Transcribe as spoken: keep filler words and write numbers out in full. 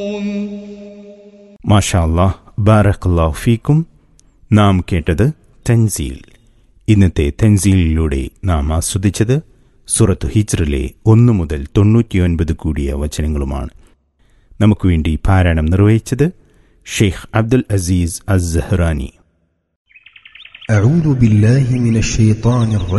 മാഷാ അല്ലാഹ്, ബാറക്കല്ലാഹു ഫീക്കും. നാം കേട്ടത് തൻസീൽ. ഇന്നത്തെ തൻസീലിലൂടെ നാം ആസ്വദിച്ചത് സൂറത്ത് ഹിജ്റിലെ ഒന്നു മുതൽ തൊണ്ണൂറ്റിയൊൻപത് കൂടിയ വചനങ്ങളുമാണ്. നമുക്ക് വേണ്ടി പാരായണം നിർവഹിച്ചത് ഷെയ്ഖ് അബ്ദുൽ അസീസ് അസ് സഹ്റാനി. أعوذ بالله من الشيطان الرجيم